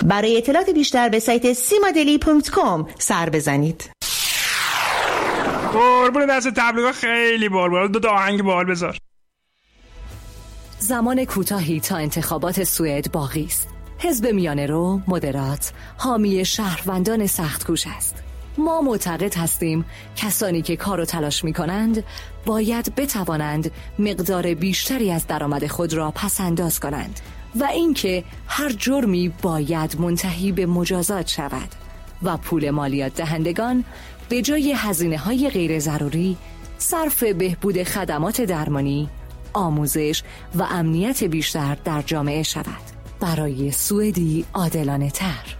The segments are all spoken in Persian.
برای اطلاعات بیشتر به سایت simadeli.com سر بزنید. قربون دست تبلیغات خیلی بال دو آهنگ بال بذار. زمان کوتاهی تا انتخابات سوئد باقی است. حزب میانه رو مدرات حامی شهروندان سخت‌کوش است. ما معتقد هستیم کسانی که کار و تلاش می کنند باید بتوانند مقدار بیشتری از درآمد خود را پس‌انداز کنند و اینکه هر جرمی باید منتهی به مجازات شود و پول مالیات دهندگان به جای هزینه‌های غیر ضروری صرف بهبود خدمات درمانی، آموزش و امنیت بیشتر در جامعه شود. برای سوئدی عادلانه تر.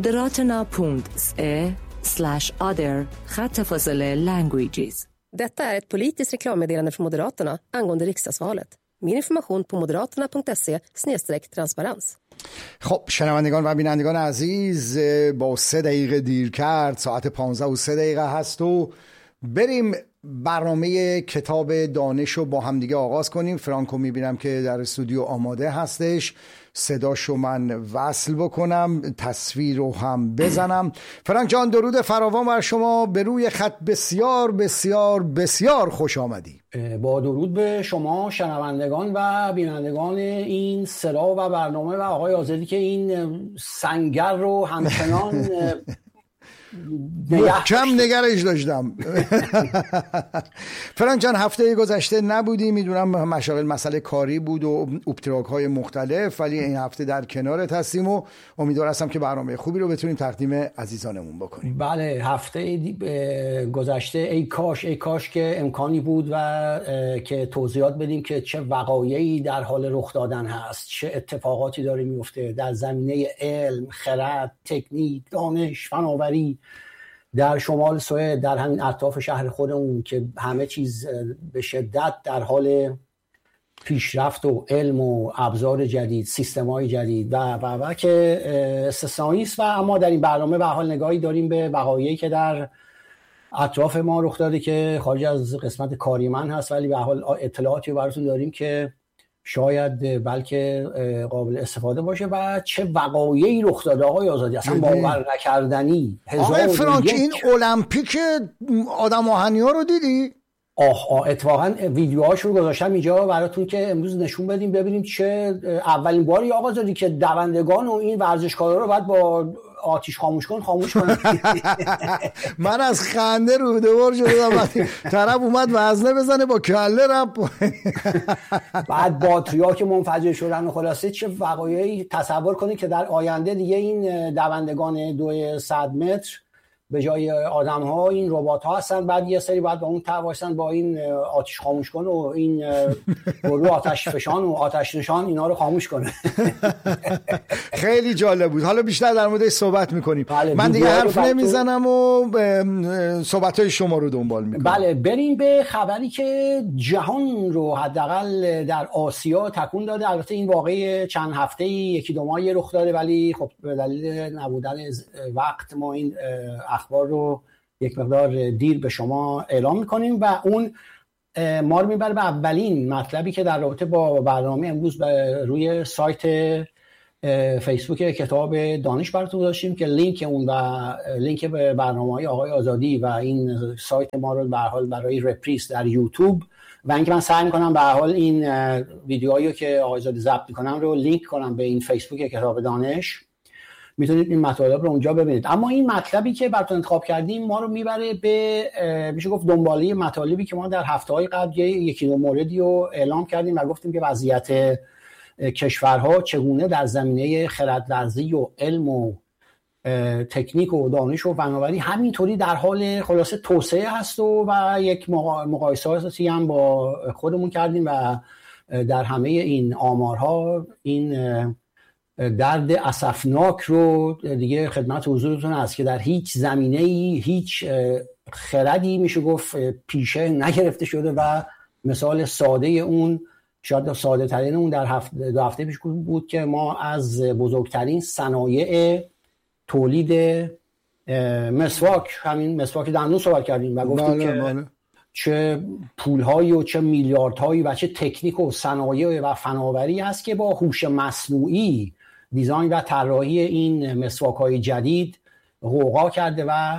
moderaterna.se/other/languages. Detta är ett politiskt reklammeddelande från Moderaterna angående riksdagsvalet. Mer information på moderaterna.se/transparens. خب شنوندگان و بینندگان عزیز، با 3 دقیقه دیر کرد، ساعت 15:03 هست و بریم برنامه کتاب دانش رو با همدیگه آغاز کنیم. فرانکو میبینم که در استودیو آماده هستش، صداشو من وصل بکنم، تصویر رو هم بزنم. فرانک جان درود فراوان بر شما، به روی خط بسیار بسیار بسیار خوش آمدی. با درود به شما شنوندگان و بینندگان این صدا و برنامه و آقای آزادی که این سنگر رو همچنان محکم نگرش داشتم. فرانک جان هفته گذشته نبودی، میدونم مشاغل مسئله کاری بود و ابتراک‌های مختلف، ولی این هفته در کنارت هستیم و امیدوار هستم که برنامه خوبی رو بتونیم تقدیم عزیزانمون بکنیم. بله هفته گذشته ای کاش که امکانی بود و که توضیحات بدیم که چه وقایعی در حال رخ دادن هست، چه اتفاقاتی داره میفته در زمینه علم، خرد، تکنیک، دانش، فناوری در شمال سوئد، در همین اطراف شهر خودمون که همه چیز به شدت در حال پیشرفت و علم و ابزار جدید، سیستم‌های جدید و که استثنایی است. و اما در این برنامه به حال نگاهی داریم به وقایعی که در اطراف ما رخ داده که خارج از قسمت کاری من هست، ولی به حال اطلاعاتی براتون داریم که شاید بلکه قابل استفاده باشه. و چه وقایعی رخ داده آقای آزادی، اصلا باور نکردنی. آقای فرانک این المپیک آدم آهنی‌ها رو دیدی؟ اتفاقا ویدیوهاش رو گذاشتم اینجا براتون که امروز نشون بدیم ببینیم چه اولین باری آقا آزادی که دوندگان و این ورزشکارا رو باید با آتیش خاموش کنن. من از خنده روده‌وار شدم وقتی طرف اومد وزنه بزنه با کله رپ. بعد باتری‌ها که منفجر شدن و خلاصه چه وقایعی. تصور کنید که در آینده دیگه این دوندگان 200 متر به جای آدم ها این ربات ها هستن، بعد یه سری بعد با اون وایسن با این آتش خاموش کن و این گروه آتش فشان و آتش نشان اینا رو خاموش کنه. خیلی جالب بود. حالا بیشتر در موردش صحبت میکنیم. من دیگه حرف نمیزنم و صحبت های شما رو دنبال میکنم. بله بریم به خبری که جهان رو حداقل در آسیا تکون داده. البته این واقعه چند هفته یکی دو ماه رخ داده، ولی خب به دلیل نبودن وقت ما این اخبار رو یک مقدار دیر به شما اعلام میکنیم و اون ما رو میبره به اولین مطلبی که در رابطه با برنامه امروز روی سایت فیسبوک کتاب دانش براتون گذاشتیم که لینک اون و لینک به برنامه‌های آقای آزادی و این سایت ما رو به هر حال برای رپریز در یوتیوب و اینکه من سعی میکنم به هر حال این ویدیوهایی که آقای آزادی ضبط میکنم رو لینک کنم به این فیسبوک کتاب دانش. میتونید این مطالب رو اونجا ببینید. اما این مطلبی که براتون انتخاب کردیم ما رو میبره به میشه گفت دنباله مطالبی که ما در هفته‌های قبل یکی دو موردی رو اعلام کردیم و گفتیم که وضعیت کشورها چگونه در زمینه خردورزی و علم و تکنیک و دانش و فناوری همینطوری در حال خلاصه توسعه هست و یک مقایساتی هم با خودمون کردیم و در همه این آمارها این درد اسفناک رو دیگه خدمت حضورتون هست که در هیچ زمینه‌ای هیچ خردی میشه گفت پیشه نگرفته شده و مثال ساده اون شاید ساده ترین اون در دو هفته پیش بود که ما از بزرگترین صنایع تولید مسواک، همین مسواک دندون صحبت کردیم و گفتیم که چه پولهایی و چه میلیاردهایی و چه تکنیک و صنایع و فناوری هست که با هوش مصنوعی دیزاین و طراحی این مسواک‌های جدید غوغا کرده و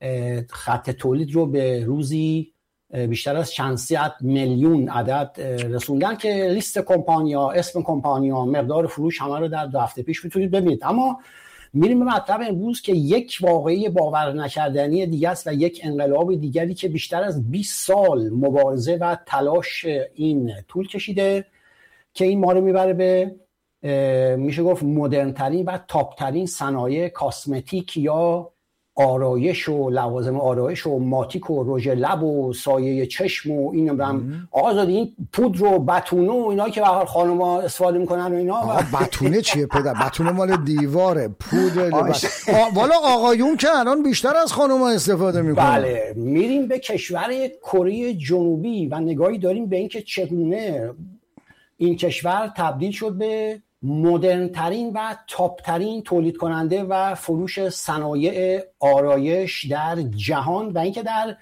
خط تولید رو به روزی بیشتر از چند صد میلیون عدد رسوندن که لیست کمپانی‌ها، اسم کمپانی‌ها، مقدار فروش همه رو در 2 هفته پیش میتونید ببینید. اما میریم به مطلب امروز که یک واقعه باور نکردنی دیگه است و یک انقلاب دیگری که بیشتر از 20 سال مبارزه و تلاش این طول کشیده که این ما رو میبره به میشه گفت مدرن‌ترین و تاپ‌ترین صنایع کاسمتیک یا آرایش و لوازم آرایش و ماتیک و رژ لب و سایه چشم و اینم آزاد این پودر و بتونه و اینا که به هر خانم‌ها استفاده میکنن و اینا. بتونه چیه پدر؟ بتونه مال دیواره، پودر والا آقایون که الان بیشتر از خانم‌ها استفاده میکنن. بله، میریم به کشور کره جنوبی و نگاهی داریم به اینکه چگونه این کشور تبدیل شد به مدرن ترین و تاپ ترین تولید کننده و فروش صنایع آرایش در جهان و اینکه در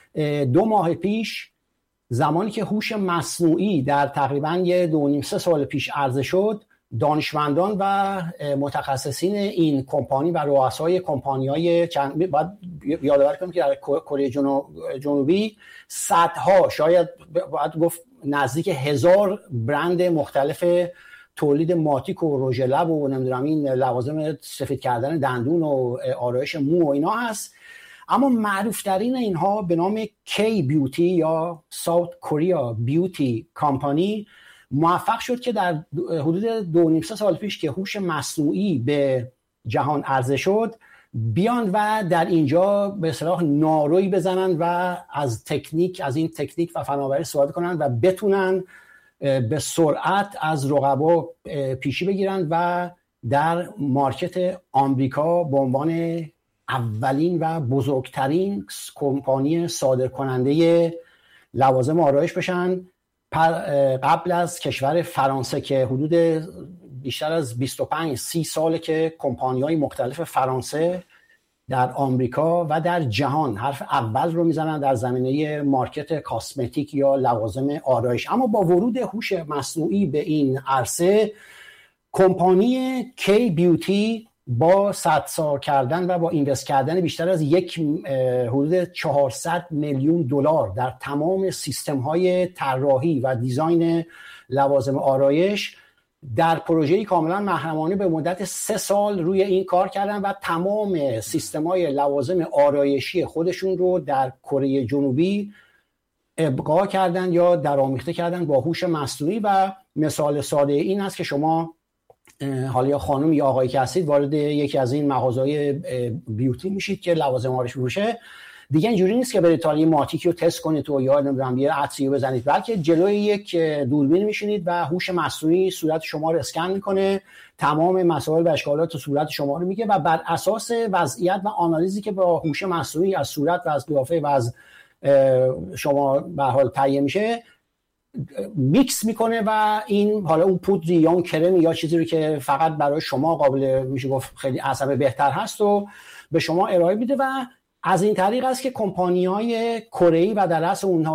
2 ماه پیش زمانی که هوش مصنوعی در تقریباً 2.5-3 سال پیش عرضه شد، دانشمندان و متخصصین این کمپانی و رؤسای کمپانی‌های باید یادآور کنیم که در کره جنوبی صدها، شاید باید گفت نزدیک 1000 برند مختلف تولید ماتیک و رژ لب و نمیدونم این لوازم سفید کردن دندون و آرایش مو و اینا هست. اما معروف ترین اینها به نام کی بیوتی یا ساوت کوریا بیوتی کمپانی موفق شد که در حدود 2.5-3 سال پیش که هوش مصنوعی به جهان عرضه شد بیان و در اینجا به اصطلاح ناروی بزنن و از این تکنیک و فناوری استفاده کنن و بتونن به سرعت از رقبا پیشی بگیرن و در مارکت آمریکا به عنوان اولین و بزرگترین کمپانی صادرکننده لوازم آرایش بشن قبل از کشور فرانسه که حدود بیشتر از 25-30 ساله که کمپانی‌های مختلف فرانسه در آمریکا و در جهان حرف اول رو میزنن در زمینه مارکت کاسمتیک یا لوازم آرایش. اما با ورود هوش مصنوعی به این عرصه، کمپانی کی بیوتی با صدسازی کردن و با اینوست کردن بیشتر از حدود 400 میلیون دلار در تمام سیستم‌های طراحی و دیزاین لوازم آرایش در پروژه‌ای کاملا محرمانه به مدت 3 سال روی این کار کردن و تمام سیستم‌های لوازم آرایشی خودشون رو در کره جنوبی ابقا کردن یا درآمیخته کردن با هوش مصنوعی. و مثال ساده این است که شما حالا یا خانم یا آقایی که هستید وارد یکی از این مغازه‌های بیوتی میشید که لوازم آرایش فروشه، دیگه اینجوری نیست که برید تا یه ماتیکی رو تست کنید و یا نمیدونم یه عطسی رو بزنید، بلکه جلوی یک دوربین میشینید و هوش مصنوعی صورت شما رو اسکن میکنه، تمام مسائل و اشکالات صورت شما رو میگه و بر اساس وضعیت و آنالیزی که با هوش مصنوعی از صورت و از قیافه و از شما به حال تهیه میشه میکس میکنه و این حالا اون پودری یا اون کرمی یا چیزی رو که فقط برای شما قابل میشه گفت خیلی عصبه بهتر هست و به شما ارائه میده. و از این طریق است که کمپانی‌های کره‌ای و در اصل اونها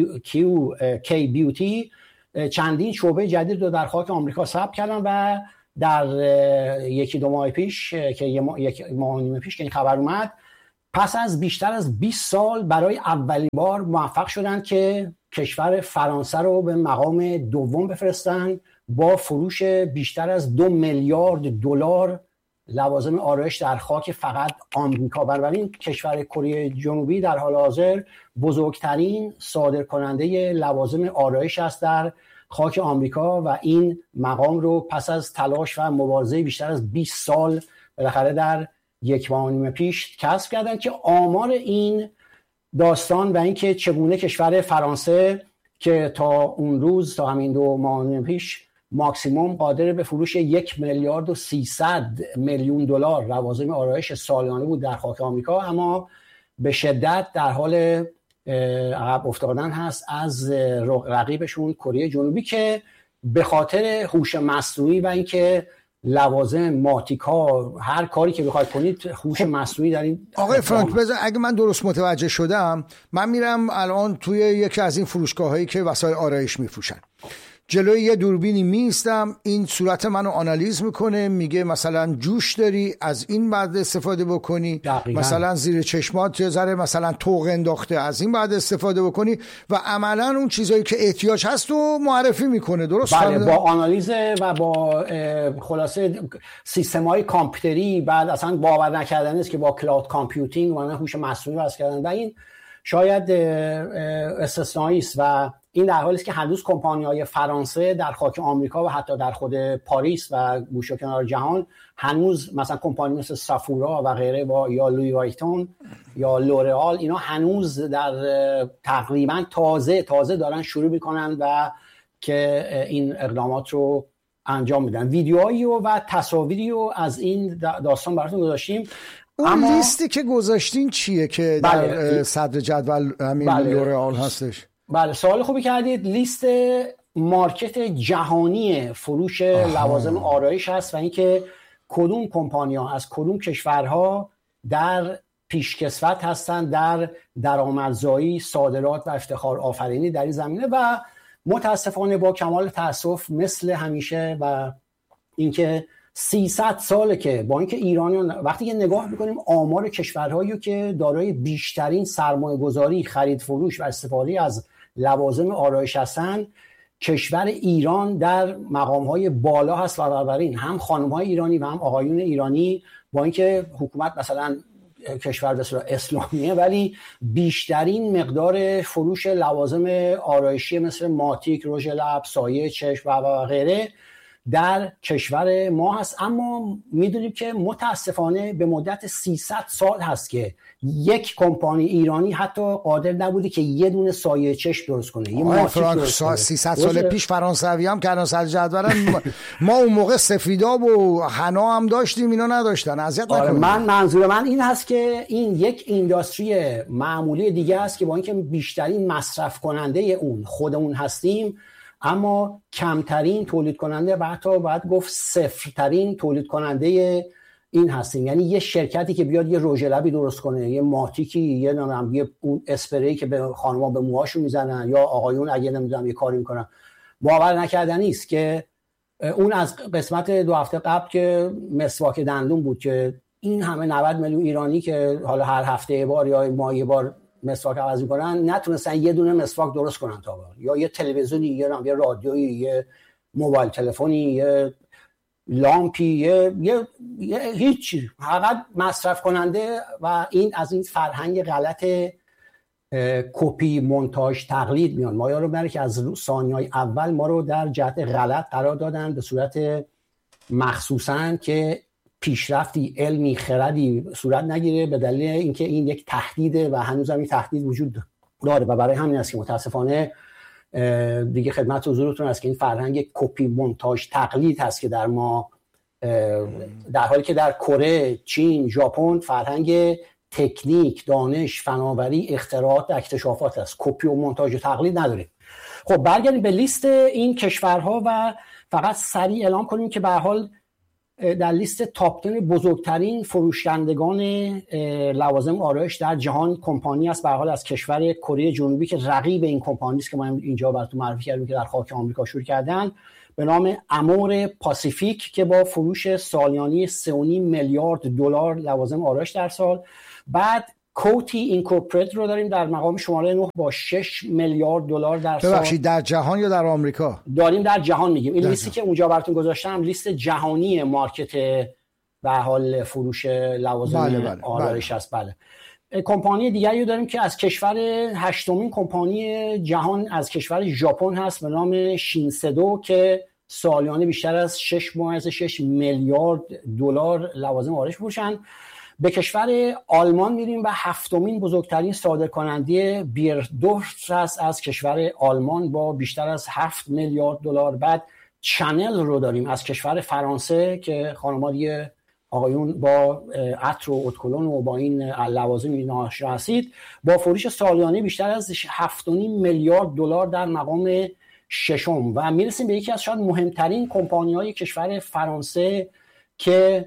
کی بیوتی چندین شعبه جدید رو در خاک آمریکا ثبت کردن و در 1-2 ماه پیش که 1 ماه و نیم پیش که این خبر اومد، پس از بیشتر از 20 سال برای اولین بار موفق شدن که کشور فرانسه رو به مقام دوم بفرستن با فروش بیشتر از 2 میلیارد دلار لوازم آرایش در خاک فقط آمریکا. بنابراین کشور کره جنوبی در حال حاضر بزرگترین صادرکننده لوازم آرایش است در خاک آمریکا و این مقام رو پس از تلاش و مبارزه بیشتر از 20 سال بالاخره در 1 ماه و نیم پیش کسب کردن که آمار این داستان و اینکه چگونه کشور فرانسه که تا اون روز تا همین 2 ماه و نیم پیش ماکسیموم قادر به فروش 1 میلیارد و 300 میلیون دلار لوازم آرایش سالانه بود در خاک آمریکا، اما به شدت در حال عقب افتادن هست از رقیبشون کره جنوبی که به خاطر هوش مصنوعی و اینکه لوازم ماتیکا هر کاری که بخواید کنید هوش مصنوعی در این. آقای فرانک بذار اگه من درست متوجه شدم، من میرم الان توی یکی از این فروشگاهایی که وسایل آرایش میفروشن، جلوی یه دوربینی میستم، این صورت منو آنالیز میکنه، میگه مثلا جوش داری، از این بعد استفاده بکنی، دقیقاً. مثلا زیر چشمات یه ذره مثلا توق انداخته، از این بعد استفاده بکنی و عملا اون چیزایی که احتیاج هست رو معرفی میکنه. درست؟ بله، با آنالیز و با خلاصه سیستم‌های کامپیوتری. بعد اصلا باور نکردنی است که با کلاود کامپیوتینگ و هوش مصنوعی وصل کردن و این شاید استثنایی است و این در حالی است که هنوز کمپانی‌های فرانسه در خاک آمریکا و حتی در خود پاریس و گوشه کنار جهان هنوز مثلا کمپانی مثل سافورا و غیره و یا لوی وایتون یا لورئال اینا هنوز در تقریبا تازه دارن شروع میکنن و که این اقدامات رو انجام میدن. ویدیوهایی و تصاویری رو از این داستان براتون گذاشتیم. اون لیستی که گذاشتین چیه که در صدر جدول همین لورئال هستش؟ بله، سوال خوبی کردید. لیست مارکت جهانی فروش لوازم آرایش هست و اینکه کدوم کمپانی‌ها از کدوم کشورها در پیشکسوت هستن در درآمدزایی، صادرات و افتخار آفرینی در این زمینه. و متاسفانه با کمال تأسف مثل همیشه و اینکه 300 ساله که با اینکه ایرانیان وقتی که نگاه میکنیم آمار کشورهایی که دارای بیشترین سرمایه گذاری، خرید فروش و استفاده از لوازم آرایش هستن، کشور ایران در مقامهای بالا هست و بنابراین هم خانم‌های ایرانی و هم آقایون ایرانی با اینکه حکومت مثلا کشور به اصطلاح اسلامیه ولی بیشترین مقدار فروش لوازم آرایشی مثل ماتیک، رژ لب، سایه چشم و غیره در کشور ما هست. اما میدونیم که متاسفانه به مدت 300 سال هست که یک کمپانی ایرانی حتی قادر نبوده که یه دونه سایه چشم درست کنه. یه ماتیک درست کنه. 300 سال پیش فرانسوی هم کردن صدر جدول. ما اون موقع سفیداب و حنا هم داشتیم، اینا نداشتن. اذیت نکنید. منظور من این هست که این یک اینداستری معمولی دیگه است که با اینکه بیشترین مصرف کننده اون خودمون هستیم اما کمترین تولید کننده و حتی باید گفت صفرترین تولید کننده این هستیم. یعنی یه شرکتی که بیاد یه رژ لبی درست کنه، یه ماتیکی، یه نمیدونم یه اون اسپری که به خانم‌ها به موهاشون میزنن یا آقایون اگه نمیدونم یه کاری میکنن، باور نکردنی است که اون از قسمت 2 هفته قبل که مسواک دندون بود که این همه 90 میلیون ایرانی که حالا هر هفته یه بار یا ماه یه بار مسواک عوض میکنن نتونستن یه دونه مسواک درست کنن تا بار. یا یه تلویزیونی، یه رادیویی، یه موبایل تلفنی، یه لامپی، یه هیچی، فقط مصرف کننده. و این از این فرهنگ غلط کپی، مونتاژ، تقلید میان. ما یارو بره که از ثانیه‌های اول ما رو در جهت غلط قرار دادن به صورت مخصوصاً که پیشرفتی علمی خردی صورت نگیره به دلیل اینکه این یک تهدیده و هنوز هم این تهدید وجود داره و برای همین است که متاسفانه دیگه خدمت حضورتون است که این فرهنگ کپی، مونتاژ، تقلید هست که در ما، در حالی که در کره، چین، ژاپن فرهنگ تکنیک، دانش، فناوری، اختراعات، اکتشافات است. کپی و مونتاژ و تقلید نداریم. خب برگردیم به لیست این کشورها و فقط سریع اعلام کنیم که به هر حال در لیست تاپ 10 بزرگترین فروشندگان لوازم آرایش در جهان کمپانی است به هر حال از کشور کره جنوبی که رقیب این کمپانی است که ما اینجا براتون معرفی کردیم که در خاک آمریکا شروع کردن، به نام امور پاسیفیک که با فروش سالیانه 3.5 میلیارد دلار لوازم آرایش در سال. بعد کوتی اینکورپوریت رو داریم در مقام شماره 9 با 6 میلیارد دلار در سال. ببخشید در جهان یا در آمریکا؟ داریم در جهان میگیم. این لیستی که اونجا براتون گذاشتم لیست جهانی مارکت به حال فروش لوازم آرایش است. بله. کمپانی دیگری رو داریم که از کشور 8مین کمپانی جهان از کشور ژاپن هست به نام شینسدو که سالیانه بیشتر از 6.6 میلیارد دلار لوازم آرایش فروشن. به کشور آلمان میریم و 7مین بزرگترین صادرکننده بیردورف است از کشور آلمان با بیشتر از 7 میلیارد دلار. بعد چنل رو داریم از کشور فرانسه که خانم‌ها دیگه آقایون با عطر و اتکلون و با این لوازم اینا آشنا هستید، با فروش سالیانه بیشتر از 7.5 میلیارد دلار در مقام 6م. و میرسیم به یکی از شاید مهمترین کمپانی‌های کشور فرانسه که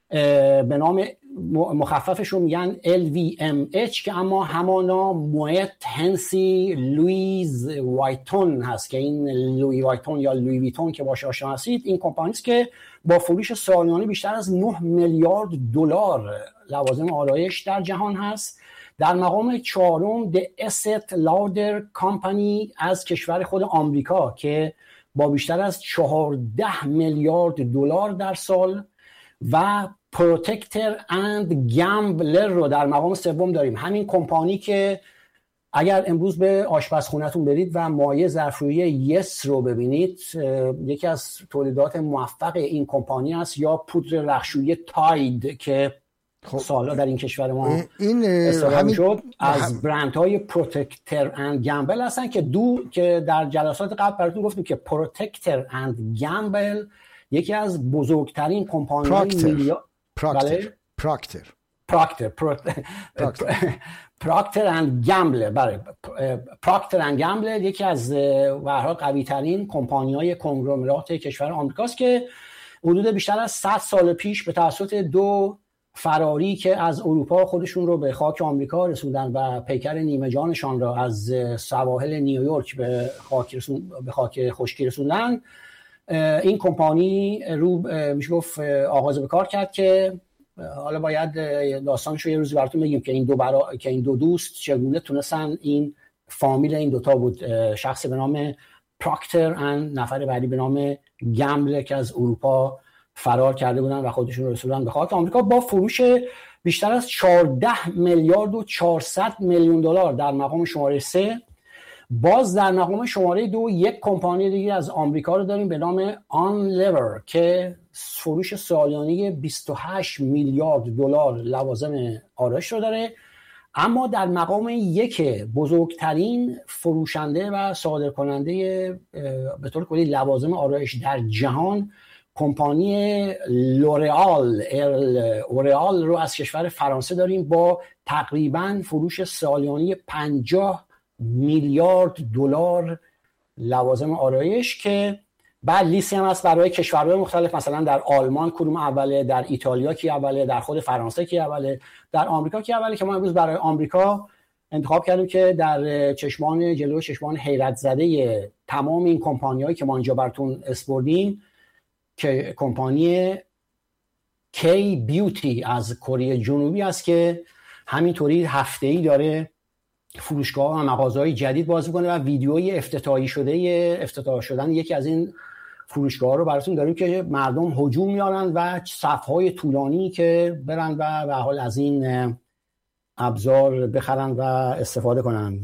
به نام مخففش رو میگن LVMH که اما همانا مویت هنسی لویز وایتون هست که این لوی وایتون یا لوی ویتون که باشه آشنا هستید، این کمپانی است که با فروش سالیانه بیشتر از 9 میلیارد دلار لوازم آرایش در جهان هست. در مقام چهارم The Estée Lauder Company از کشور خود آمریکا که با بیشتر از 14 میلیارد دلار در سال و پروتکتر اند گامبلر رو در مقام سوم داریم. همین کمپانی که اگر امروز به آشپزخونه‌تون برید و مایع ظرفشویی یس رو ببینید، یکی از تولیدات موفق این کمپانی است، یا پودر رختشویی تاید که سالا در این کشور ما این همین شد از برندهای پروتکتر اند گامبل هستن که در جلسات قبل براتون گفتیم که پروتکتر اند گامبل یکی از بزرگترین کمپانی‌های پراکتر اند گامبل برای پراکتر اند گامبل یکی از واحد قوی ترین کمپانی‌های کنگلومرات کشور آمریکاست که حدود بیشتر از 100 سال پیش به توسط دو فراری که از اروپا خودشون رو به خاک آمریکا رسوندن و پیکر نیمه جانشان را از سواحل نیویورک به خاک خشکی رسوندن، این کمپانی رو میشه گفت آغاز به کار کرد که حالا باید داستانشو یه روزی براتون بگیم که این دو دوست چگونه تونستن، این فامیل این دوتا بود، شخصی به نام پراکتر اند نفر بعدی به نام گامبل که از اروپا فرار کرده بودن و خودشون رو رسوندن به خاک آمریکا با فروش بیشتر از 14 میلیارد و 400 میلیون دلار در مقام شماره 3. باز در مقام شماره 2 یک کمپانی دیگه از آمریکا رو داریم به نام آنلیور که فروش سالیانه 28 میلیارد دلار لوازم آرایش رو داره. اما در مقام یک بزرگترین فروشنده و صادرکننده به طور کلی لوازم آرایش در جهان، کمپانی لورئال رو از کشور فرانسه داریم با تقریباً فروش سالیانه 50 میلیارد دلار لوازم آرایش که بعد لیستی هم هست برای کشورهای مختلف، مثلا در آلمان کدوم اوله، در ایتالیا کی اوله، در خود فرانسه کی اوله، در آمریکا کی اوله، که ما امروز برای آمریکا انتخاب کردیم که در جلوی چشمان حیرت زده تمام این کمپانی‌هایی که ما اینجا براتون اسپردیم که کمپانی کی بیوتی از کره جنوبی است که همینطوری هفته‌ای داره فروشگاه و مغازه‌های جدید باز می‌کنه و ویدیوی افتتاح شدن یکی از این فروشگاه‌ها رو براتون داریم که مردم هجوم میارن و صف‌های طولانی که برن و به حال از این ابزار بخرن و استفاده کنن.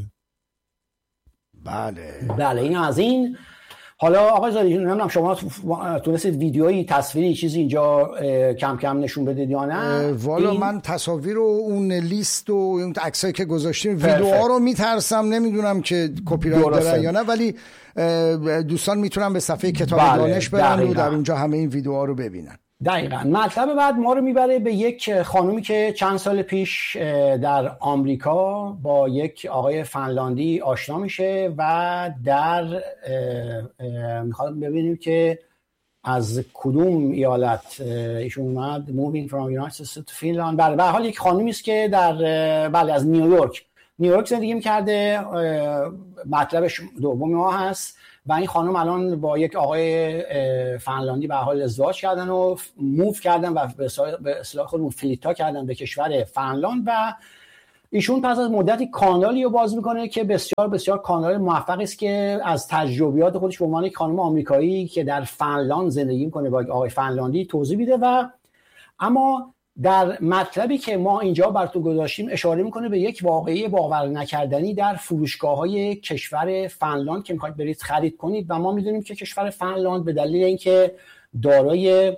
بله این از این. حالا آقای زادی نمیدونم شما تونستید ویدیویی، تصویری، چیزی اینجا کم کم نشون بدید یا نه؟ والا من تصاویر و اون لیست و اون عکسایی که گذاشتیم ویدیوها رو میترسم، نمیدونم که کپی رایت داره یا نه، ولی دوستان میتونن به صفحه کتاب دانش برن و در اونجا همه این ویدیوها رو ببینن. دقیقاً. مطلب بعد ما رو میبره به یک خانومی که چند سال پیش در آمریکا با یک آقای فنلاندی آشنا میشه و در میخواد ببینیم که از کدوم ایالت ایشون اومد، moving from United States to Finland. بله به حال یک خانومی است که در از نیویورک زندگی میکرده، مطلبش دوم ما هست و این خانم الان با یک آقای فنلاندی به حال ازدواج کردن و موو کردن و به اصطلاح خودمون فلیتا کردن به کشور فنلاند و ایشون پس از مدتی کانالی رو باز میکنه که بسیار بسیار کانال موفقی است که از تجربیات خودش به عنوان یک خانم آمریکایی که در فنلاند زندگی میکنه با یک آقای فنلاندی توضیح میده و اما در مطلبی که ما اینجا براتون گذاشتیم اشاره میکنه به یک واقعه باور نکردنی در فروشگاه‌های کشور فنلاند که میخواید برید خرید کنید و ما میدونیم که کشور فنلاند به دلیل اینکه دارای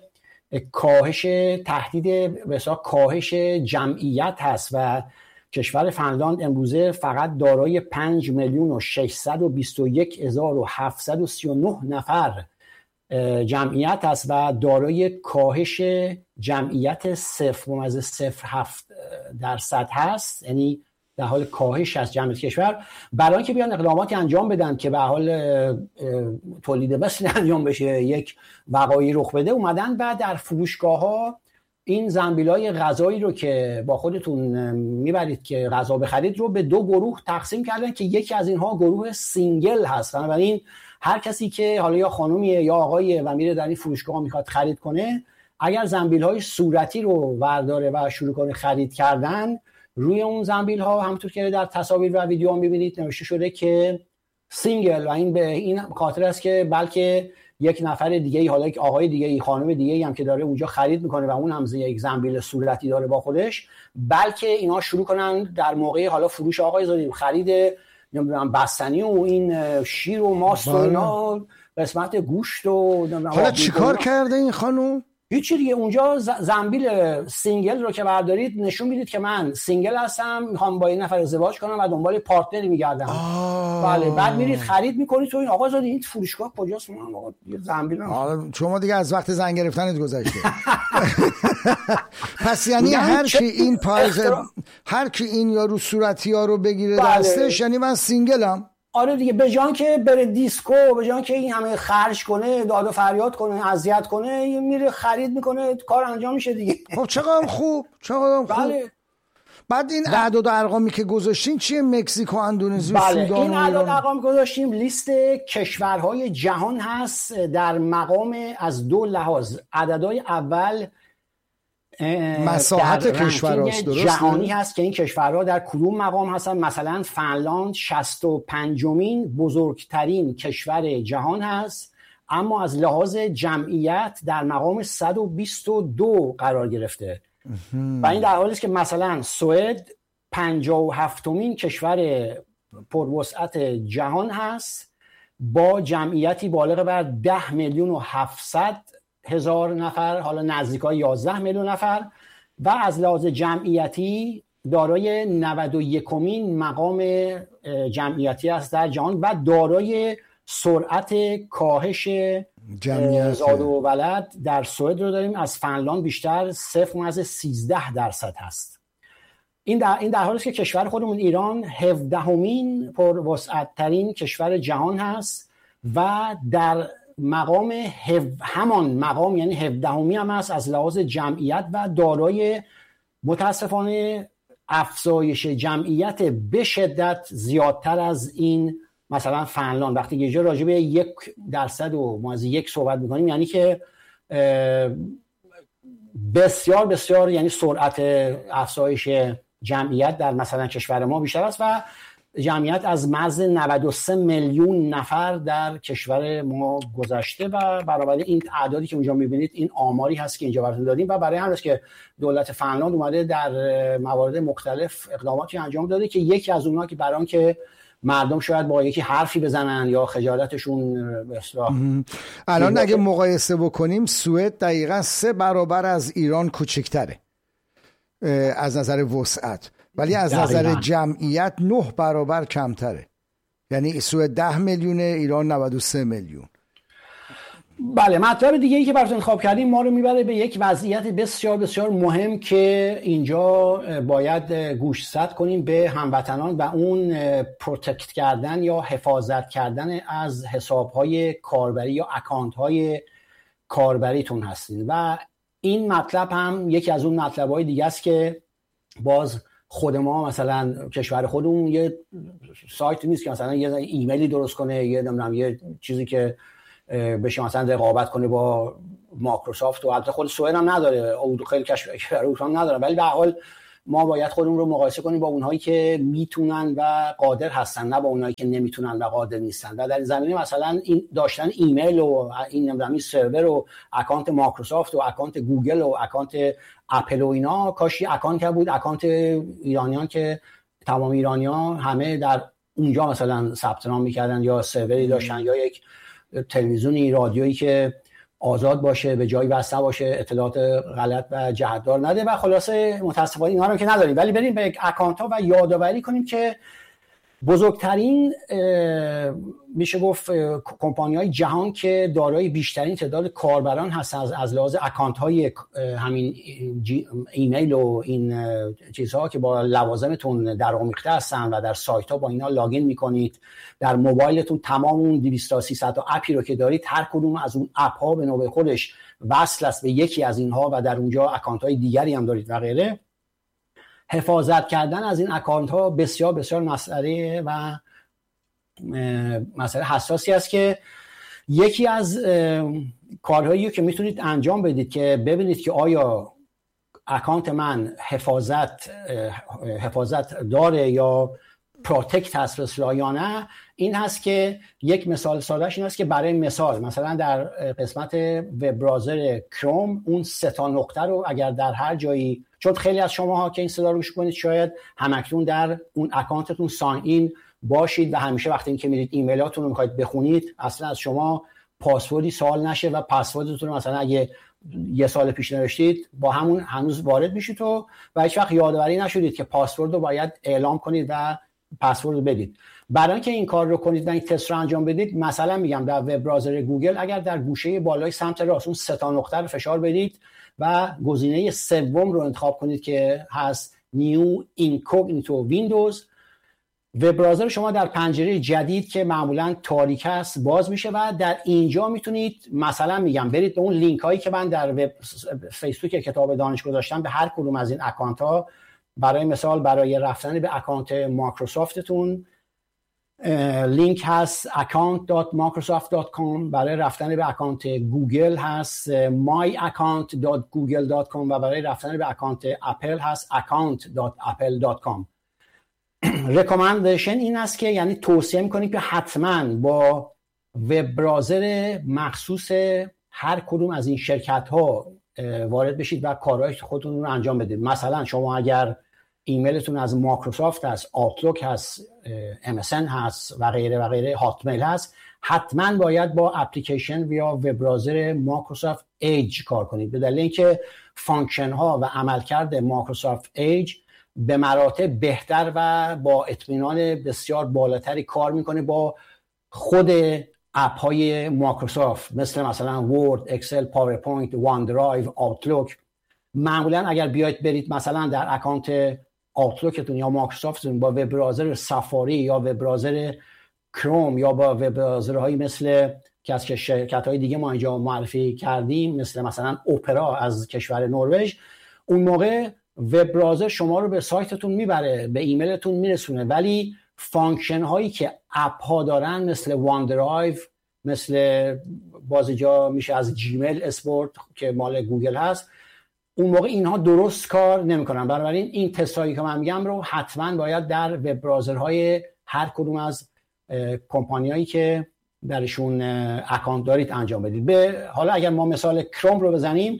کاهش جمعیت هست و کشور فنلاند امروزه فقط دارای 5,621,739 نفر جمعیت است و دارای کاهش جمعیت 0.07% هست، یعنی در حال کاهش از جمعیت کشور. برای اینکه بیان اقداماتی انجام بدن که به حال تولید مثل انجام بشه، یک وقایعی رخ بده، اومدن و در فروشگاه‌ها این زنبیل‌های غذایی رو که با خودتون میبرید که غذا بخرید رو به 2 گروه تقسیم کردن که یکی از اینها گروه سینگل هست. بنابراین هر کسی که حالا یا خانومیه یا آقایه و میره در این فروشگاه میخواد خرید کنه، اگر زنبیل‌های صورتی رو ورداره و شروع کنه خرید کردن، روی اون زنبیل‌ها همونطور که در تصاویر و ویدیو میبینید نوشته شده که سینگل، و این به این خاطر است که بلکه یک نفر دیگه، حالا یک آقای دیگه، خانم دیگه هم که داره اونجا خرید میکنه و اون هم یک زنبیل صورتی داره با خودش، بلکه اینا شروع کنن در موقع حالا فروش آقای زادی خرید نمیدونم بستنی و این شیر و ماست و اینا، قسمت گوشت و حالا چیکار کرده این خانم؟ هیچی دیگه، اونجا زنبیل سینگل رو که بردارید نشون میدید که من سینگل هستم، میخوام با این نفر ازدواج کنم و دنبال پارتنری میگردم. بله، بعد میرید خرید میکنید تو این آقا زاده این فروشگاه کجاست؟ من آقا زنبیل شما دیگه از وقت زنگ گرفتنت گذشته. پس یعنی هر کی این هر کی این یارو صورتی ها رو بگیره دستش، یعنی من سینگلم. آره دیگه، به جان که بره دیسکو، به جان که این همه خرج کنه، داد و فریاد کنه، اذیت کنه، میره خرید میکنه، کار انجام میشه دیگه. خب چقدر خوب. بله. بعد این اعداد و ارقامی که گذاشتین چیه؟ مکزیکو، اندونزی، سودان، این اعداد و ارقام گذاشتیم لیست کشورهای جهان هست در مقام از 2 لحاظ. عددهای اول مساحت کشورهاست، درسته؟ جهانی هست که این کشورها در کدوم مقام هستن. مثلا فنلاند 65مین بزرگترین کشور جهان هست، اما از لحاظ جمعیت در مقام 122 قرار گرفته. و این در حالی است که مثلا سوئد 57مین کشور پروسعت جهان هست با جمعیتی بالغ بر 10,700,000 نفر، حالا نزدیکای 11 میلیون نفر، و از لحاظ جمعیتی دارای 91مین مقام جمعیتی است در جهان و دارای سرعت کاهش زاد و ولد در سوئد رو داریم از فنلاند بیشتر 0.13% هست. این در حالی است که کشور خودمون ایران 17مین پروسعت ترین کشور جهان هست و در مقام همان مقام یعنی 17می هم هست از لحاظ جمعیت و دارای متاسفانه افزایش جمعیت به شدت زیادتر از این مثلا فنلاند. وقتی یه جا راجع به 1% و ما از 1 صحبت میکنیم یعنی که بسیار بسیار، یعنی سرعت افزایش جمعیت در مثلا کشور ما بیشتر است و جمعیت از مرز 93 میلیون نفر در کشور ما گذشته و برابر این اعدادی که اونجا میبینید این آماری هست که اینجا براتون دادیم و برای همین است که دولت فنلاند اومده در موارد مختلف اقداماتی انجام داده که یکی از اونها که برای آن که مردم شاید با یکی حرفی بزنن یا خجالتشون به اصطلاح. الان اگه مقایسه بکنیم سوئد دقیقاً 3 برابر از ایران کوچکتره از نظر وسعت، ولی از نظر جمعیت 9 برابر کمتره. یعنی سوئد 10 میلیونه، ایران 93 میلیون. بله، مطلب دیگه ای که براتون انتخاب کردیم ما رو میبره به یک وضعیت بسیار بسیار مهم که اینجا باید گوشزد کنیم به هموطنان و اون پروتکت کردن یا حفاظت کردن از حسابهای کاربری یا اکانت‌های کاربریتون هستین. و این مطلب هم یکی از اون مطلب‌های دیگه است که باز خود ما مثلا کشور خودمون یه سایت نیست که مثلا یه ایمیلی درست کنه، یه چیزی که بشه مثلا رقابت کنه با مایکروسافت و البته خود سوئد هم نداره، او خیلی کشور اروپا هم نداره، ولی به هر حال ما باید خودمون رو مقایسه کنیم با اونهایی که میتونن و قادر هستن، نه با اونهایی که نمیتونن و قادر نیستن. و در این زمینه مثلا این داشتن ایمیل و این نمیدونم سرور و اکانت مایکروسافت و اکانت گوگل و اکانت اپل و اینا، کاشی اکانت بود، اکانت ایرانیان که تمام ایرانیان همه در اونجا مثلا ثبت نام میکردن یا سروری داشتن یا یک تلویزیونی رادیویی که آزاد باشه، به جایی وصل باشه، اطلاعات غلط و جهت‌دار نده و خلاصه متاسفانه اینا رو که نداریم. ولی بریم به اکانت ها و یادآوری کنیم که بزرگترین میشه گفت کمپانی‌های جهان که دارای بیشترین تعداد کاربران هستن از لحاظ اکانت‌های همین ایمیل و این چیزها که با لوازمتون درآمیخته هستن و در سایت‌ها با اینا لاگین می‌کنید، در موبایلتون تمام اون 200 تا 300 تا اپی رو که دارید، هر کدوم از اون اپ‌ها به نوبه خودش وصل است به یکی از اینها و در اونجا اکانت‌های دیگری هم دارید و غیره. حفاظت کردن از این اکانت ها بسیار بسیار مسئله و مسئله حساسی است که یکی از کارهایی که میتونید انجام بدید که ببینید که آیا اکانت من حفاظت داره یا پروتکت هست یا نه، این هست که یک مثال سادهش این هست که برای مثلا در قسمت وب براوزر کروم اون 3 نقطه رو اگر در هر جایی، چون خیلی از شماها که این صدا رو گوش کنید شاید همکنون در اون اکانتتون ساین این باشید و همیشه وقتی که میرید ایمیلاتون رو میخواید بخونید اصلا از شما پاسوردی سوال نشه و پسوردتون رو مثلا اگه 1 سال پیش نوشتید با همون هنوز وارد میشید و هیچ وقت یادآوری نشدید که پاسورد رو باید اعلام کنید و پسورد رو بدید. برای اینکه این کار رو کنید و این تست رو انجام بدید، مثلا میگم در وب براوزر گوگل اگر در گوشه بالای سمت راست اون 3 نقطه رو فشار بدید و گزینه سوم رو انتخاب کنید که هست نیو اینکوگنیتو ویندوز، وب براوزر شما در پنجره جدید که معمولا تاریک است باز میشه و در اینجا میتونید مثلا میگم برید به اون لینک هایی که من در وب فیسبوک کتاب دانش گذاشتم به هر کدوم از این اکانت ها، برای مثال برای رفتن به اکانت مایکروسافتتون لینک هست account.microsoft.com، برای رفتن به اکانت گوگل هست myaccount.google.com و برای رفتن به اکانت اپل هست account.apple.com. ریکامندیشن این است که یعنی توصیه میکنید که حتما با وب براوزر مخصوص هر کدوم از این شرکت ها وارد بشید و کارهای خودتون رو انجام بدید. مثلا شما اگر ایمیلتون از مایکروسافت هست، آوتلوک هست، MSN هست و غیره و غیره، هاتمیل هست، حتما باید با اپلیکیشن یا وب براوزر مایکروسافت ایج کار کنید، به دلیل اینکه فانکشن ها و عملکرد مایکروسافت ایج به مراتب بهتر و با اطمینان بسیار بالاتری کار میکنه با خود اپ های مایکروسافت مثلا ورد، اکسل، پاورپوینت، وان درایو، آوتلوک. معمولا اگر بیاید برید مثلا در اکانت آوتلوکتون یا مایکروسافتتون با وب براوزر سافاری یا وب براوزر کروم یا با وب براوزرهایی مثل که از شرکت‌های دیگه ما اینجا معرفی کردیم مثلا اپرا از کشور نروژ، اون موقع وب براوزر شما رو به سایتتون میبره، به ایمیلتون میرسونه، ولی فانکشن هایی که اپ ها دارن مثل وان درایو، مثل بعضی جا میشه از جیمیل اسپورت که مال گوگل هست، اون موقع اینها درست کار نمیکنن. بنابراین این تستایی که من میگم رو حتما باید در وب براوزرهای هر کدوم از کمپانیایی که درشون اکانت دارید انجام بدید. حالا اگر ما مثال کروم رو بزنیم،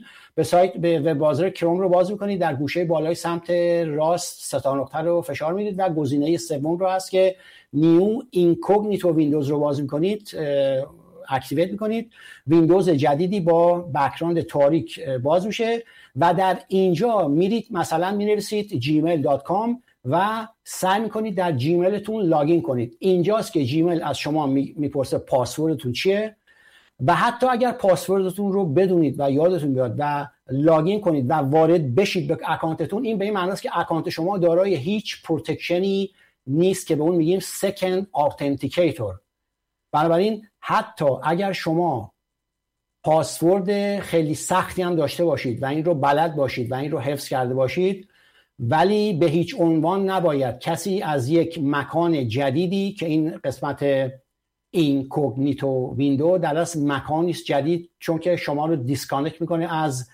به وب براوزر کروم رو باز میکنید، در گوشه بالای سمت راست 3 نقطه رو فشار میدید و گزینه سوم رو هست که نیو اینکوگنیتو ویندوز رو باز میکنید، اکتیویت میکنید. ویندوز جدیدی با بک‌گراند تاریک باز میشه و در اینجا میرید مثلا مینویسید gmail.com و سعی میکنید در جیمیلتون لاگین کنید. اینجاست که جیمیل از شما میپرسه پاسوردتون چیه و حتی اگر پاسوردتون رو بدونید و یادتون بیاد و لاگین کنید و وارد بشید به اکانتتون، این به این معنی است که اکانت شما دارای هیچ پروتکشنی نیست که به اون میگیم سکند آتنتیکیتور. بنابراین حتی اگر شما پاسورد خیلی سختی هم داشته باشید و این رو بلد باشید و این رو حفظ کرده باشید، ولی به هیچ عنوان نباید کسی از یک مکان جدیدی که این قسمت اینکوگنیتو ویندو در اصل مکانی جدید، چون که شما رو دیسکانکت میکنه از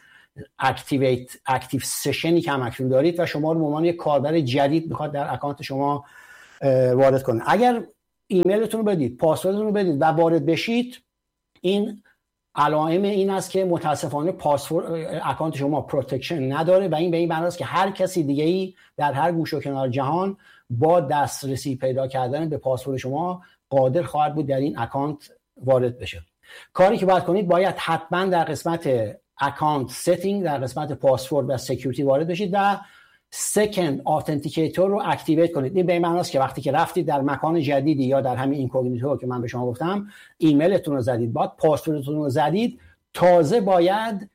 اکتیو سشنی که هم اکنون دارید و شما رو به عنوان یک کاربر جدید میخواد در اکانت شما وارد کنه. اگر ایمیلتون رو بدید، پاسوردتون رو بدید و وارد بشید، این علائم این است که متاسفانه اکانت شما پروتکشن نداره و این به این معنی است که هر کسی دیگه‌ای در هر گوشه و کنار جهان با دسترسی پیدا کردن به پاسورد شما قادر خواهد بود در این اکانت وارد بشه. کاری که باید کنید، باید حتما در قسمت اکانت ستینگ، در قسمت پاسورد و سکیوریتی وارد بشید و سکند آتنتیکیتور رو اکتیویت کنید. این به این معناست که وقتی که رفتید در مکان جدیدی یا در همین اینکوگنیتو که من به شما گفتم ایمیلتون رو زدید، بعد پاسوردتون رو زدید، تازه باید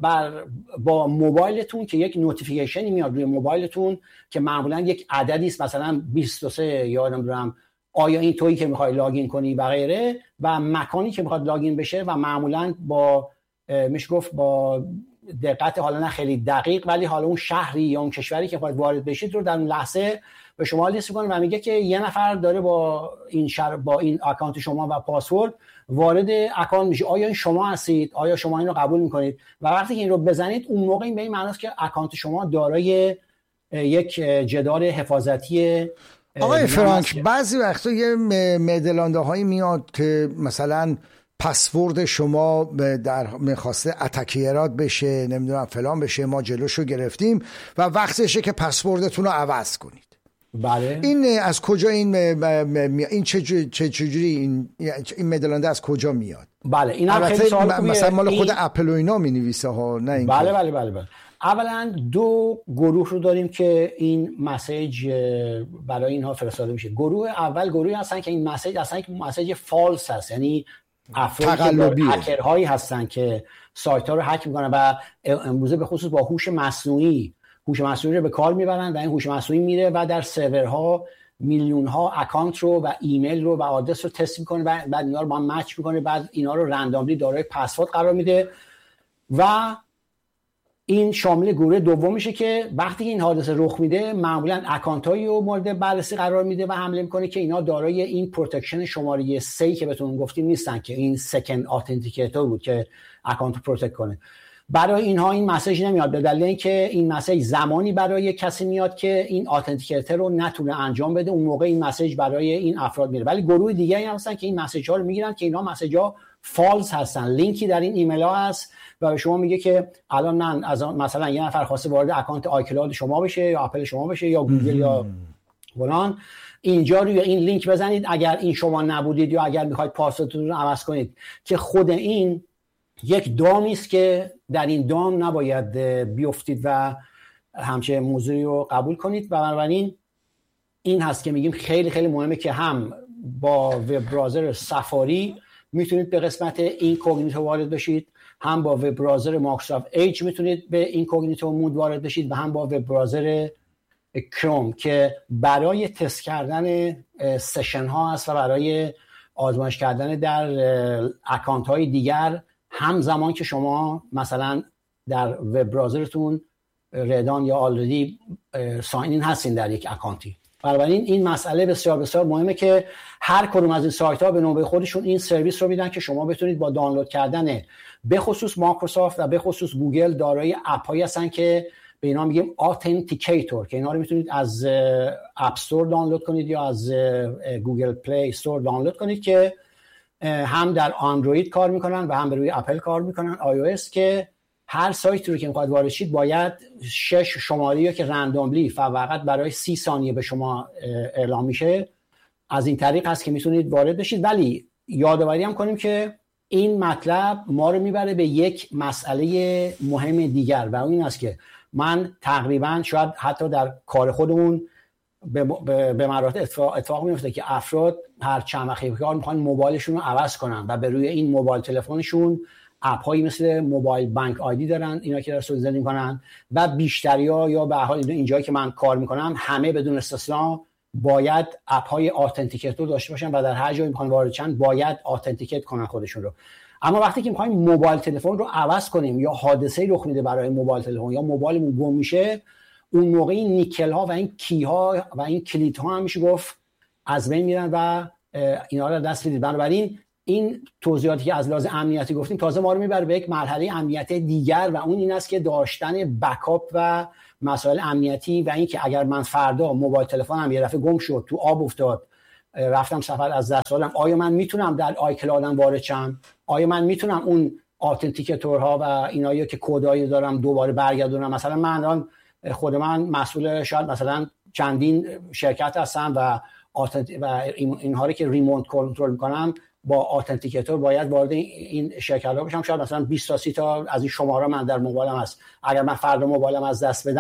با موبایلتون که یک نوتیفیکیشنی میاد روی موبایلتون که معمولا یک عددی است، مثلا 23 یا نمیدونم آیا این تویی که میخوای لاگین کنی و غیره و مکانی که میخواد لاگین بشه و معمولا با میشه گفت با دقت حالا نه خیلی دقیق ولی حالا اون شهری یا اون کشوری که باید وارد بشید رو در اون لحظه به شما لیست می‌کنه و میگه که یه نفر داره با این اکانت شما و پاسورد وارد اکانت میشه، آیا این شما هستید، آیا شما این رو قبول میکنید و وقتی که این رو بزنید اون موقع این به این معنی است که اکانت شما دارای یک جدار حفاظتی. آقای فرانک بعضی وقتا یه مدلانده هایی میاد که مثلا پسورد شما در میخواسته اتکیرات بشه، نمیدونم فلان بشه، ما جلوشو گرفتیم و وقتشه که پسوردتون رو عوض کنید. بله. این از کجا این چجوری این مدلانده از کجا میاد؟ بله این هم خیلی سوال خوبیه. مثلا مال خود اپل و اینا می نویسه ها، نه این بله. اولا دو گروه رو داریم که این مسیج برای اینها فرستاده میشه. گروه اول گروهی هستن که این مسیج اصلا یک مسیج فالس هست، یعنی افرادی هکرهایی هستن که سایت ها رو هک میکنن و امروزه به خصوص با هوش مصنوعی رو به کار میبرن و این هوش مصنوعی میره و در سرورها میلیون ها اکانت رو و ایمیل رو و آدرس رو تست میکنه و بعد اینا رو با هم مچ میکنه، بعد اینا رو رنداملی دارای پسورد قرار میده و این شامل گروه دوم میشه که وقتی این حادثه رخ میده معمولا اکانتایی رو مورد بررسی قرار میده و حمله میکنه که اینا دارای این پروتکشن شماره 3 که بهتون گفتیم نیستن که این سکند آتنتیکیتور بود که اکانت رو پروتکت کنه. برای اینها این مسیج نمیاد به دلیل اینکه این مسیج زمانی برای کسی میاد که این آتنتیکیتور رو نتونه انجام بده، اون موقع این مسیج برای این افراد میره. ولی گروه دیگه‌ای هستن که این مسیج ها رو میگیرن که اینا مسیج ها فالس هستن، لینکی در این ایمیل ها هست و به شما میگه که الان من از مثلا یه نفر خواسته وارد اکانت آیکلاود شما بشه یا اپل شما بشه یا گوگل یا فلان، اینجا روی این لینک بزنید اگر این شما نبودید یا اگر میخواید پاسوردتون رو عوض کنید، که خود این یک دامی است که در این دام نباید بیفتید و همچه موضوعی رو قبول کنید و بنابراین این هست که میگیم خیلی خیلی مهمه که هم با وب براوزر سفاری میتونید به قسمت اینکوگنیتو وارد بشید، هم با وب براوزر مایکروسافت ایج میتونید به اینکوگنیتو مود وارد بشید و هم با وب براوزر کروم که برای تست کردن سشن ها هست و برای آزمایش کردن در اکانت های دیگر همزمان که شما مثلا در وب براوزرتون ردان یا آلردی ساین این هستین در یک اکانتی. بنابراین این مسئله بسیار بسیار مهمه که هر کدوم از این سایت ها به نوبه خودشون این سرویس رو میدن که شما بتونید با دانلود کردن به خصوص مایکروسافت و به خصوص گوگل دارای اپ هایی هستن که به اینا میگیم آتنتیکیتور که اینا رو میتونید از اپ استور دانلود کنید یا از گوگل پلی استور دانلود کنید که هم در اندروید کار میکنن و هم روی اپل کار میکنن iOS، که هر سایتی رو که میخواید وارد شید باید 6 شماره که رندوملی فقط برای 30 ثانیه به شما اعلام میشه، از این طریق هست که میتونید وارد بشید. ولی یادآوری هم کنیم که این مطلب ما رو میبره به یک مسئله مهم دیگر و اون این است که من تقریبا شاید حتی در کار خودمون به مراتب اتفاق میفته که افراد هر چند وقتی میخوان موبایلشون رو عوض کنن و به روی این موبایل تلفنشون اپ هایی مثل موبایل بانک آیدی دارن، اینا که در سوئد زندگی میکنن و بیشتریا یا به هر حال اینجایی که من کار میکنم همه بدون استثنا باید اپ های آتنتیکیتور داشته باشن و در هر جایی میخوان وارد شن باید آتنتیکیت کنن خودشون رو. اما وقتی که میخوایم موبایل تلفن رو عوض کنیم یا حادثه‌ای رخ میده برای موبایل تلفن یا موبایلمون گم میشه، اون موقع این نیکل ها و این کی ها و این کلید ها هم میشه گفت از بین میرن و اینا رو دست میدید. بنابراین این توضیحاتی که از لحاظ امنیتی گفتیم تازه ما رو میبره به یک مرحله امنیتی دیگر و اون این است که داشتن بکاپ و مسائل امنیتی و این که اگر من فردا موبایل تلفنم یه دفعه گم شد، تو آب افتاد، رفتم سفر از دست دادم، آیا من میتونم در آیکلاودم وارد شم؟ آیا من میتونم اون آتنتیکیتورها و اینایی که کدایی دارم دوباره برگردونم؟ مثلا من الان خود من مسئول شاید مثلا چندین شرکت هستم و اینها رو که ریموت کنترل میکنم با آتنتیکیتور باید وارد این شرکت ها بشم. شاید مثلا 20 تا 30 تا از این شماره من در موبایلم هست، اگر من فردا موبایلم از دست بدم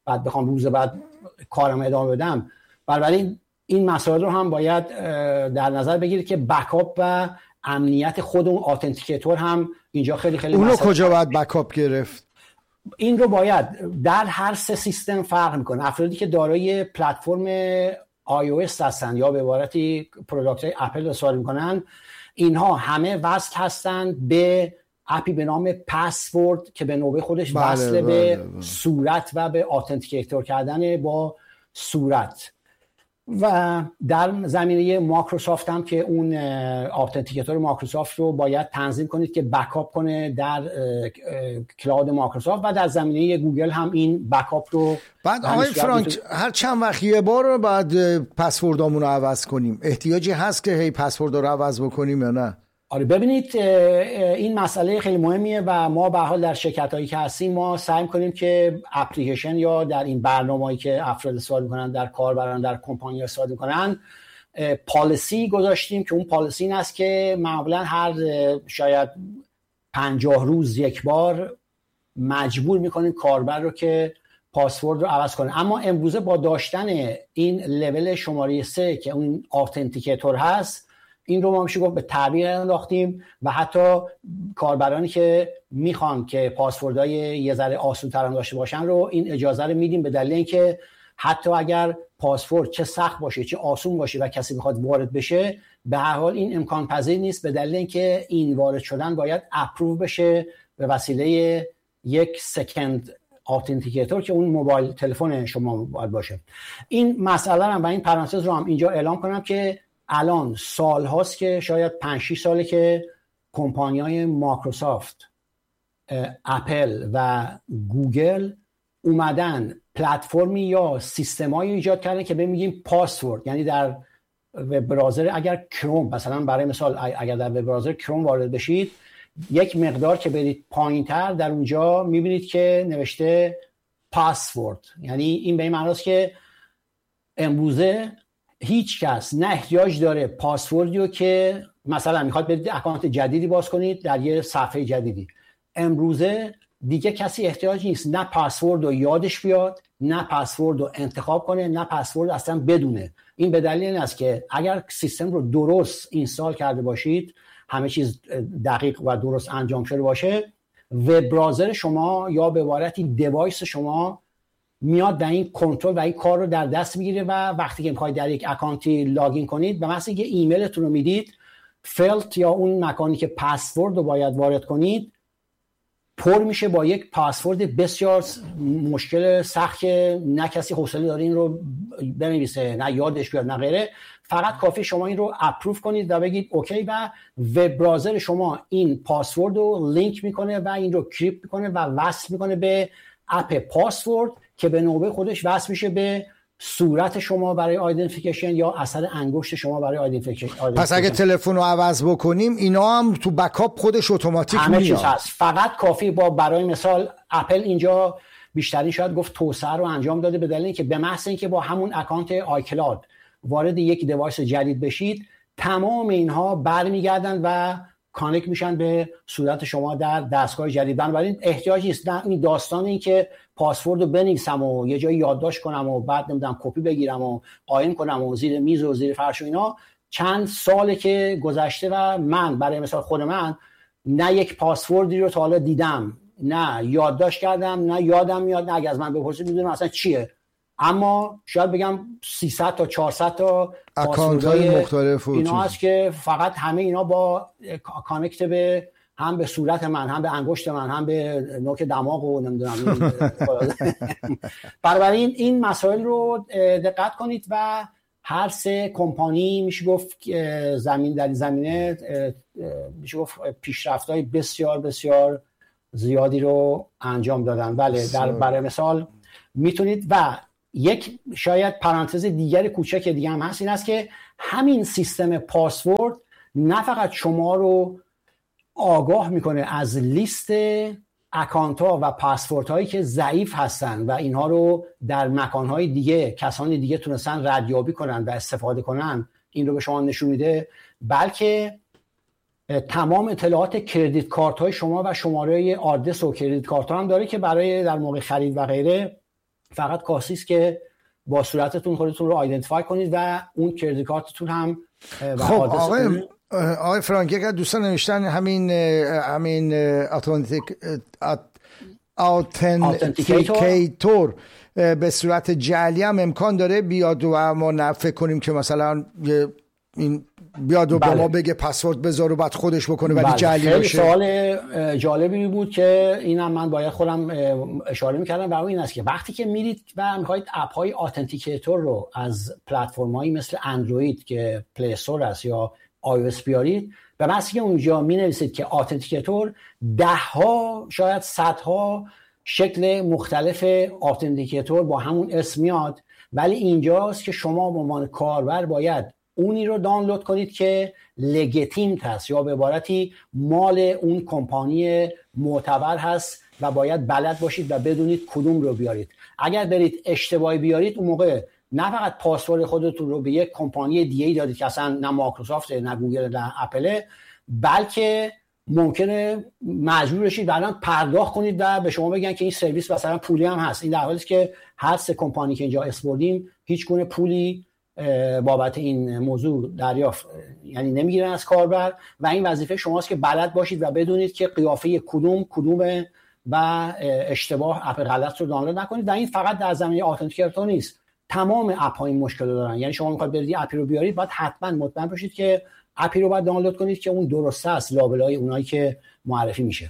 بعد بخوام روز بعد کارم ادامه بدم. بنابراین این مسائل رو هم باید در نظر بگیرید که بکاپ و امنیت خود اون اتنتیکیتور هم اینجا خیلی خیلی اونو کجا باید بکاپ گرفت؟ این رو باید در هر سه سیستم فرق میکنه. افرادی که دارای پلتفرم iOS هستن یا به عبارتی پروداکت های اپل استفاده میکنن، اینها همه وصل هستند به اپی به نام پسورد که به نوبه خودش وصل به صورت و به اتنتیکیتور کردن با صورت. و در زمینه مایکروسافت هم که اون اتنتیکیتور مایکروسافت رو باید تنظیم کنید که بکاپ کنه در کلاود مایکروسافت، و در زمینه گوگل هم این بکاپ رو. بعد آقای فرانک هر چند وقت یه بار بعد پسوردامون رو عوض کنیم؟ احتیاجی هست که هی پسورد رو عوض بکنیم یا نه؟ آره ببینید این مسئله خیلی مهمیه و ما به حال در شرکتایی که هستیم ما سعی کنیم که اپلیکیشن یا در این برنامه‌ای که افراد استفاده می‌کنن، در کاربران در کمپانی استفاده می‌کنن، پالیسی گذاشتیم که اون پالیسی این است که معمولا هر شاید 50 روز یک بار مجبور می‌کنیم کاربر رو که پاسورد رو عوض کنه. اما امروزه با داشتن این لول شماره 3 که اون اتنتیکیتور هست، این رو ما میشه گفت به تعبیر انداختیم و حتی کاربرانی که میخوان که پاسوردهای یه ذره آسان‌تر هم داشته باشن رو این اجازه رو میدیم، به دلیل اینکه حتی اگر پاسورد چه سخت باشه چه آسون باشه و کسی بخواد وارد بشه، به هر حال این امکان پذیر نیست، به دلیل اینکه این وارد شدن باید اپروو بشه به وسیله یک سکند اتنتیکیتور که اون موبایل تلفن شما باید باشه. این مسئله هم و این پرانتز رو هم اینجا اعلام کنم که الان سال هاست که شاید 5-6 ساله که کمپانی‌های مایکروسافت، اپل و گوگل اومدن پلتفرمی یا سیستمایی ایجاد کردن که میگیم پاسورد، یعنی در وب براوزر اگر کروم مثلا برای مثال اگر در وب براوزر کروم وارد بشید، یک مقدار که برید پایین‌تر در اونجا می‌بینید که نوشته پاسورد، یعنی این به این معناست که امروزه هیچ کس نه احتیاج داره پاسوردی رو که مثلا میخواد برید اکانت جدیدی باز کنید در یه صفحه جدیدی، امروزه دیگه کسی احتیاج نیست نه پاسورد رو یادش بیاد، نه پاسورد رو انتخاب کنه، نه پاسورد اصلا بدونه. این به دلیل این است که اگر سیستم رو درست اینستال کرده باشید، همه چیز دقیق و درست انجام شده باشه، وب براوزر شما یا به عبارتی دیوایس شما میاد و این کنترل و این کار رو در دست میگیره و وقتی که میخواید در یک اکانتی لاگین کنید، به محض اینکه ایمیلتون رو میدید، فیلد یا اون مکانی که پسورد رو باید وارد کنید پر میشه با یک پسورد بسیار مشکل سخت که نه کسی حوصله داره این رو بنویسه، نه یادش بیاد، نه غیره. فقط کافی شما این رو اپروو کنید و بگید اوکی و وب براوزر شما این پاسورد رو لینک میکنه و این رو کریپت میکنه و وصل میکنه به اپ پاسورد که به نوبه خودش وصل میشه به صورت شما برای آیدنتیفیکیشن یا اثر انگشت شما برای آیدنتیفیکیشن. پس اگه تلفن رو عوض بکنیم اینا هم تو بکاپ خودش اتوماتیک میاد. همه چیز هست. فقط کافی با برای مثال اپل اینجا بیشترین شاید گفت توسعه رو انجام داده به دلیل اینکه به محض اینکه با همون اکانت آیکلاود وارد یک دیوایس جدید بشید، تمام اینها برمیگردن و کانکت میشن به صورت شما در دستگاه جدید. بنابراین احتیاجی نیست این داستان این که پاسورد رو بنویسم و یه جایی یادداشت کنم و بعد نمیدونم کپی بگیرم و آین کنم و زیر میز و زیر فرش و اینا. چند ساله که گذشته و من برای مثال خود من نه یک پاسوردی رو تا حالا دیدم، نه یادداشت کردم، نه یادم میاد، نه اگه از من بپرسید میدونم اصلا چیه. اما شاید بگم 300 تا 400 تا اکانت‌های مختلف اینا هست که فقط همه اینا با کانکت به هم به صورت من، هم به انگشت من، هم به نوک دماغ و نمیدونم. بنابراین این مسائل رو دقت کنید و هر سه کمپانی میشه گفت در زمینه میشه گفت پیشرفت‌های بسیار بسیار زیادی رو انجام دادن. بله در برای مثال میتونید و یک شاید پرانتز دیگر کوچک دیگه هم هست، این است که همین سیستم پاسورد نه فقط شما رو آگاه میکنه از لیست اکانت ها و پاسورد هایی که ضعیف هستن و اینها رو در مکان های دیگه کسانی دیگه تونستن ردیابی کنن و استفاده کنن، این رو به شما نشون میده، بلکه تمام اطلاعات کردیت کارت های شما و شماره آدرس و کردیت کارت ها هم داره که برای در موقع خرید و غیره فقط کافی است که با صورتتون خودتون رو آیدنتیفای کنید و اون کریدیت کارتتون هم خب آقای فرانک، یک دوستان نوشتن همین اتنتیکیتور به صورت جعلی هم امکان داره بیاد و ما فکر کنیم که مثلا این بیاد و به ما بگه پسورد بذار و بعد خودش بکنه ولی جعلی باشه. سوال جالبی بود که اینم من باید خودم اشاره میکردم و این است که وقتی که میرید و میخواید اپ های اتنتیکیتور رو از پلتفرم هایی مثل اندروید که پلی استور است یا iOS بیارید، به محض که اونجا مینویسید که اتنتیکیتور، 10 ها شاید 100 ها شکل مختلف اتنتیکیتور با همون اسم میاد، ولی اینجاست که شما به عنوان کاربر باید اونی رو دانلود کنید که لگیتیمت هست یا به عبارتی مال اون کمپانی معتبر هست و باید بلد باشید و بدونید کدوم رو بیارید. اگر برید اشتباهی بیارید، اون موقع نه فقط پاسورد خودتون رو به یک کمپانی دیگه دادید که اصلا نه مایکروسافت نه گوگل نه اپل، بلکه ممکنه مجبور بشید بعداً پرداخت کنید و به شما بگن که این سرویس مثلا پولی هم هست. این در حالی که هر سه کمپانی که اینجا اسپردیم هیچ گونه پولی بابت این موضوع دریافت یعنی نمیگیرن از کاربر و این وظیفه شماست که بلد باشید و بدونید که قیافه کدومه و اشتباه اپ غلط رو دانلود نکنید. و این فقط در زمینه اتنتیکیتور نیست، تمام اپ ها این مشکل رو دارن. یعنی شما میخواید برید اپی رو بیارید، باید حتما مطمئن باشید که اپی رو باید دانلود کنید که اون درسته است لابلای اونایی که معرفی میشه.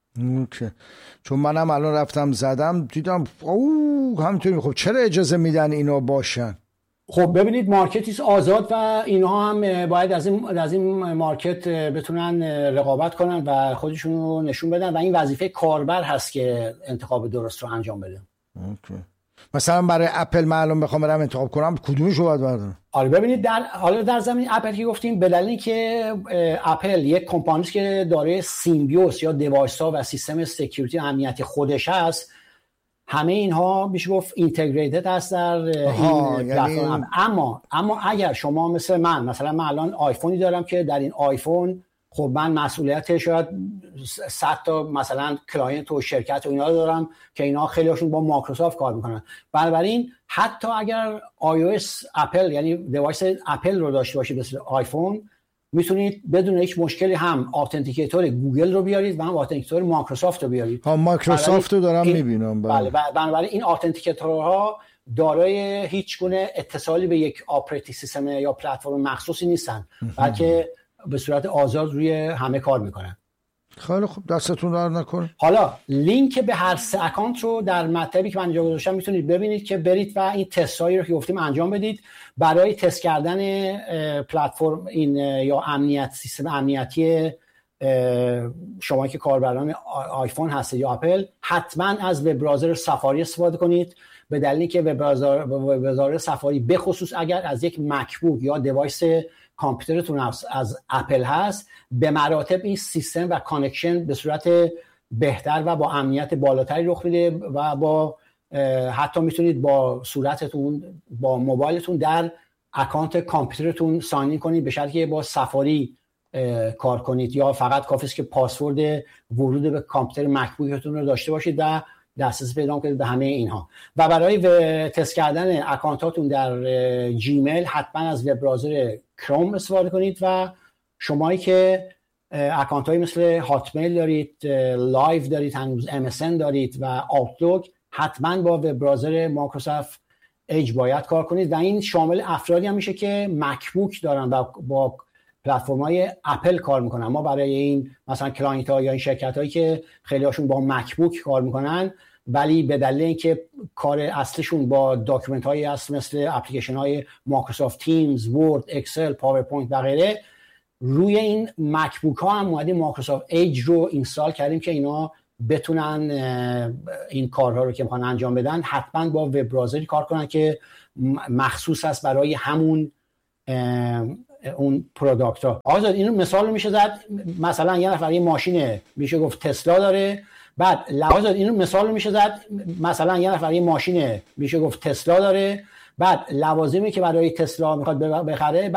اوکی. چون منم الان رفتم زدم دیدم همینطوری. خب چرا اجازه میدن اینا باشن؟ خب ببینید مارکتیست آزاد و اینها هم باید از این مارکت بتونن رقابت کنن و خودشون رو نشون بدن و این وظیفه کاربر هست که انتخاب درست رو انجام بده. اوکی. مثلا برای اپل من الان بخوام برم انتخاب کنم کدومش رو باید بردارم؟ آره ببینید در زمین اپل که گفتیم، به دلیلی که اپل یک کمپانی است که دارای سیمبیوس یا دیوایس ها و سیستم سکیوریتی امنیتی خودش هست، همه اینها میشه گفت اینتگریتد هست در این پلتفرم. اما اگر شما مثل من الان آیفونی دارم که در این آیفون خب من مسئولیت شاید 100 تا مثلا کلاینت و شرکت و اینا دارم که اینا خیلی هاشون با مایکروسافت کار میکنن. بنابراین حتی اگر iOS اپل یعنی دیوایس اپل رو داشته باشید مثل آیفون، میتونید بدون هیچ مشکلی هم اتنتیکیتور گوگل رو بیارید و هم اتنتیکیتور مایکروسافت رو بیارید. مایکروسافت رو دارم میبینم. بله. بنابراین این اتنتیکیتورها دارای هیچ گونه اتصالی به یک آپراتینگ سیستم یا پلتفرم مخصوصی نیستن، بلکه به صورت آزاد روی همه کار میکنن. خیلی خوب، دستتون در نکنه. حالا لینک به هر سه اکانت رو در مطلبی که من اینجا گذاشتم میتونید ببینید که برید و این تستایی رو که گفتیم انجام بدید. برای تست کردن پلتفرم این یا امنیت سیستم امنیتی شما که کاربران آیفون هستید یا اپل، حتما از وب براوزر سافاری استفاده کنید، به دلیلی که وب براوزر سافاری به خصوص اگر از یک مکبوک یا دیوایس کامپیوترتون از اپل هست، به مراتب این سیستم و کانکشن به صورت بهتر و با امنیت بالاتری رخ میده و با حتی میتونید با صورتتون با موبایلتون در اکانت کامپیوترتون ساین این کنید، به شرطی که با سافاری کار کنید یا فقط کافیه است که پاسورد ورود به کامپیوتر مکبوکتون رو داشته باشید و دسترسی پیدا کنید به همه اینها. و برای تست کردن اکانتاتون در جیمیل حتما از وب براوزر کروم استفاده کنید و شمایی که اکانت‌های مثل هاتمیل دارید، لایو دارید، هنوز MSN دارید و آوتلوک، حتما با وب براوزر مایکروسافت اج باید کار کنید و این شامل افرادی هم میشه که مکبوک دارن و با پلتفرم‌های اپل کار میکنن. ما برای این مثلا کلاینت‌ها یا این شرکت‌هایی که خیلی هاشون با مکبوک کار میکنن ولی به دلیل اینکه کار اصلشون با داکیومنت‌هایی هست مثل اپلیکیشن‌های مایکروسافت تیمز، ورد، اکسل، پاورپوینت و غیره، روی این مکبوک ها هم اومدیم مایکروسافت اج رو اینستال کردیم که اینا بتونن این کارها رو که میخوان انجام بدن حتما با وب براوزری کار کنن که مخصوص است برای همون اون پروداکت ها. آقا اینو مثال رو میشه زد، مثلا یه نفر یه ماشین میشه گفت تسلا داره، بعد اینو مثال رو میشه زد، مثلا یه نفر یه ماشین میشه گفت تسلا داره، بعد لوازمی که برای تسلا میخواد بخره